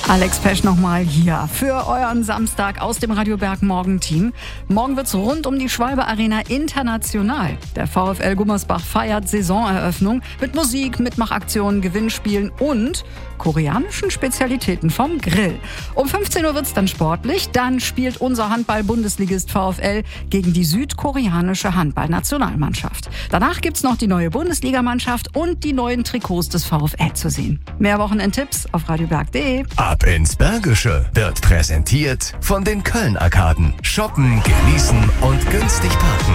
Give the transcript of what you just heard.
Alex Pesch nochmal hier für euren Samstag aus dem Radio Berg Morgenteam. Morgen wird's rund um die Schwalbe Arena international. Der VfL Gummersbach feiert Saisoneröffnung mit Musik, Mitmachaktionen, Gewinnspielen und koreanischen Spezialitäten vom Grill. Um 15 Uhr wird's dann sportlich. Dann spielt unser Handball-Bundesligist VfL gegen die südkoreanische Handballnationalmannschaft. Danach gibt's noch die neue Bundesligamannschaft und die neuen Trikots des VfL zu sehen. Mehr Wochenendtipps auf radioberg.de. Ab ins Bergische wird präsentiert von den Köln-Arkaden. Shoppen, genießen und günstig parken.